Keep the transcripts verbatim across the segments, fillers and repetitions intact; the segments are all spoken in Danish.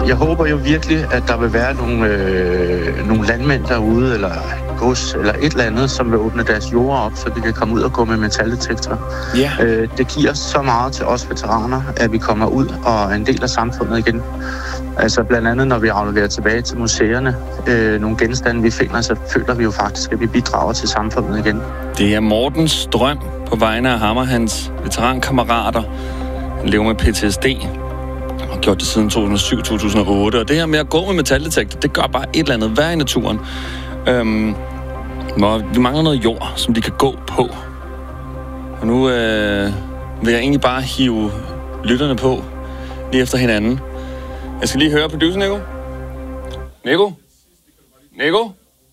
jeg håber jo virkelig, at der vil være nogle, øh, nogle landmænd derude, eller gods, eller et eller andet, som vil åbne deres jorder op, så vi kan komme ud og gå med metaldetektorer. Yeah. Øh, det giver så meget til os veteraner, at vi kommer ud og er en del af samfundet igen. Altså blandt andet, når vi afleverer tilbage til museerne, øh, nogle genstande, vi finder, så føler vi jo faktisk, at vi bidrager til samfundet igen. Det er Mortens drøm på vegne af ham og hans veterankammerater. Han lever med P T S D og har gjort det siden to tusind og syv til to tusind og otte. Og det her med at gå med metaldetektor, det gør bare et eller andet værd i naturen. Øhm, vi mangler noget jord, som de kan gå på. Og nu øh, vil jeg egentlig bare hive lytterne på lige efter hinanden. Jeg skal lige høre producer Nico. Nico? Nico?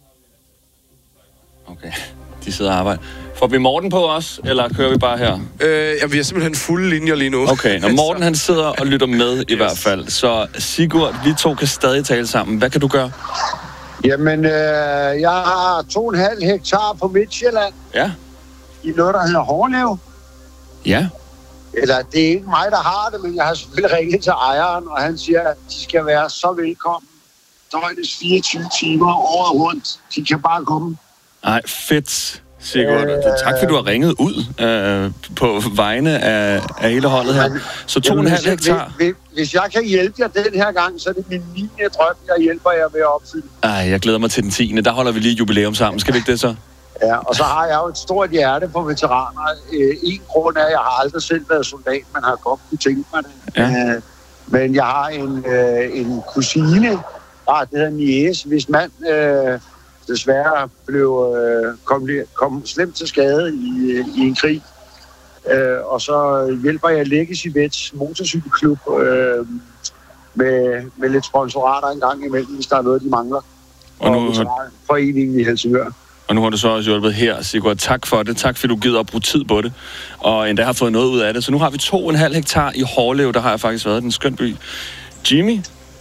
Okay, de sidder og arbejder. Får vi Morten på os, eller kører vi bare her? Øh, ja, vi har simpelthen fulde linjer lige nu. Okay, når Morten han sidder og lytter med i yes. hvert fald. Så Sigurd, vi to kan stadig tale sammen. Hvad kan du gøre? Jamen, øh, jeg har to og en halv hektar på Midtjylland. Ja. I noget, der hedder Hårlev. Ja. Eller, det er ikke mig, der har det, men jeg har selvfølgelig ringet til ejeren, og han siger, at de skal være så velkommen. Døgnets fireogtyve timer året rundt. De kan bare komme. Ej, fedt, Sigurd. Øh, tak fordi du har ringet ud øh, på vegne af, af hele holdet her. Så to og en halv hektar. Hvis, hvis jeg kan hjælpe jer den her gang, så er det min niende drøm, jeg hjælper jer med at opfylde. Ej, jeg glæder mig til den tiende. Der holder vi lige jubilæum sammen. Skal vi ikke det så? Ja, og så har jeg jo et stort hjerte på veteraner. Øh, en grund er, at jeg har aldrig selv været soldat, men har godt kunne tænke mig det. Ja. Øh, men jeg har en, øh, en kusine, ah, det hedder niece, hvis mand øh, desværre blev, øh, kom, kom slemt til skade i, i en krig. Øh, og så hjælper jeg Legacy Vets motorcykelklub øh, med, med lidt sponsorater en gang imellem, hvis der er noget, de mangler. Og nu har foreningen i Helsingør. Og nu har du så også hjulpet her, Sigurd. Tak for det. Tak fordi du gider at bruge tid på det. Og endda har fået noget ud af det. Så nu har vi to og en halv hektar i Hårlev. Der har jeg faktisk været. Den skøn by. Jimmy?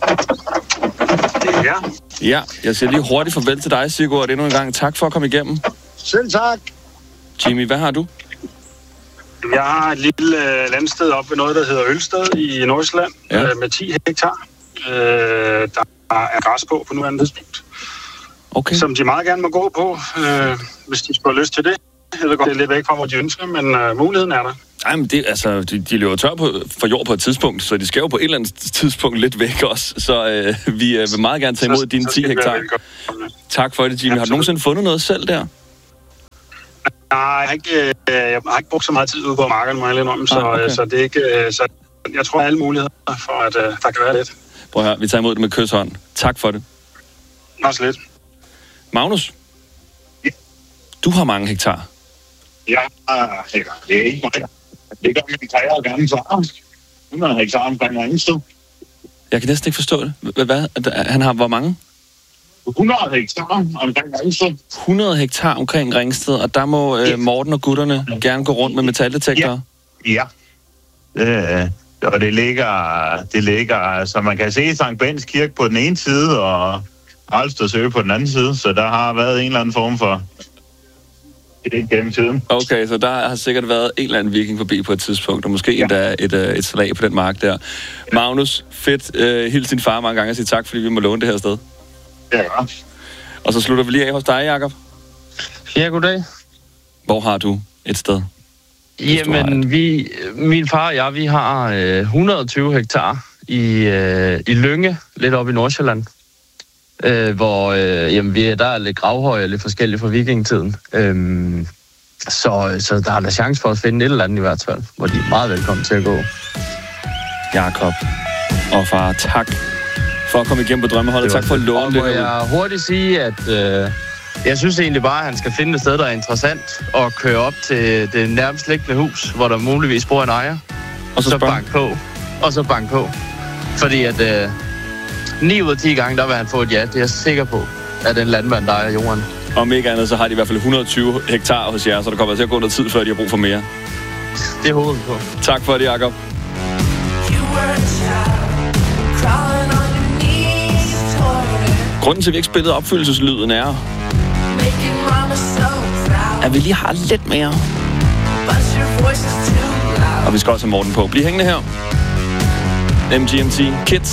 Ja. Ja, jeg siger lige hurtigt farvel til dig, Sigurd. Endnu en gang. Tak for at komme igennem. Selv tak. Jimmy, hvad har du? Jeg har et lille øh, landsted op ved noget, der hedder Ølsted i Nordsjælland. Ja. Øh, med ti hektar. Øh, der er græs på på nuværende tidspunkt. Okay. Som de meget gerne må gå på, øh, hvis de skulle have lyst til det. Jeg ved godt, det er lidt væk fra, hvor de ønsker, men øh, muligheden er der. Ej, men det, altså, de, de løber tør på, for jord på et tidspunkt, så de skal jo på et eller andet tidspunkt lidt væk også. Så øh, vi øh, vil meget gerne tage imod så, dine så ti hektar. Tak for det, Jimmy. Ja, har du nogensinde fundet noget selv der? Nej, jeg har ikke, øh, jeg har ikke brugt så meget tid ude på markedet, må jeg lidt om, så, ah, okay. øh, så det er ikke... Øh, så jeg tror, der er alle muligheder for, at øh, der kan være lidt. Prøv at høre, vi tager imod det med kysshånd. Tak for det. Også lidt. Magnus? Ja. Du har mange hektar. Ja, det er ikke mig. Det gør vi hektar og gerne så. hundrede hektar omkring Ringsted. Jeg kan næsten ikke forstå det. Hvad? Han har hvor mange? hundrede hektar omkring Ringsted. hundrede hektar omkring Ringsted, og der må øh, Morten og gutterne gerne gå rundt med metaldetektorer? Ja. ja. Øh, og det ligger, det ligger, så man kan se Sankt Bens Kirke på den ene side, og Alstersø på den anden side, så der har været en eller anden form for det gennem tiden. Okay, så der har sikkert været en eller anden viking forbi på et tidspunkt, og måske ja. endda et, et, et slag på den mark der. Ja. Magnus, fedt. Uh, hils din far mange gange og sige tak, fordi vi må låne det her sted. Ja. Og så slutter vi lige af hos dig, Jakob. Ja, goddag. Hvor har du et sted? Jamen, vi, min far og jeg, vi har øh, et hundrede og tyve hektar i, øh, i Lynge, lidt oppe i Nordsjælland. Øh, hvor øh, jamen, vi, der er lidt gravhøj og lidt forskelligt fra vikingetiden. Øh, så, så der er der chance for at finde et eller andet i hvert fald, hvor de er meget velkommen til at gå. Jakob og far, tak for at komme igennem på Drømmeholdet. Tak for at låne det. Og må jeg hurtigt sige, at øh, jeg synes egentlig bare, at han skal finde et sted, der er interessant, og køre op til det nærmest liggende hus, hvor der muligvis bor en ejer. Og så, så bank på. Og så bank på. Fordi at øh, ni ud af ti gange, der vil han få et ja. Det er jeg sikker på, at den landmand, der ejer jorden. Om ikke andet, så har de i hvert fald et hundrede og tyve hektar hos jer, så der kommer til at gå noget tid, før de har brug for mere. Det håber vi på. Tak for det, Jacob. Grunden til, at vi ikke spillede opfyldelseslyden er, at vi lige har lidt mere. Og vi skal også have Morten på. Bliv hængende her. M G M T Kids.